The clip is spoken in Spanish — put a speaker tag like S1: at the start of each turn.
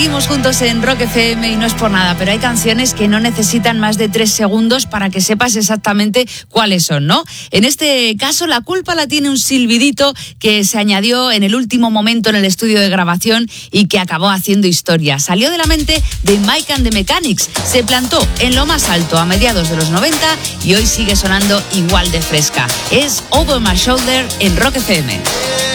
S1: Seguimos juntos en Rock FM y no es por nada, pero hay canciones que no necesitan más de 3 segundos para que sepas exactamente cuáles son, ¿no? En este caso, la culpa la tiene un silbidito que se añadió en el último momento en el estudio de grabación y que acabó haciendo historia. Salió de la mente de Mike and the Mechanics, se plantó en lo más alto a mediados de los 90 y hoy sigue sonando igual de fresca. Es Over My Shoulder en Rock FM.